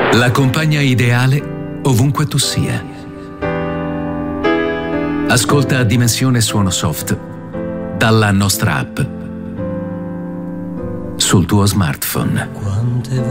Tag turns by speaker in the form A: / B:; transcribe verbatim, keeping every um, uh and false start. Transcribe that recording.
A: La compagna ideale ovunque tu sia. Ascolta a Dimensione Suono Soft dalla nostra app sul tuo smartphone.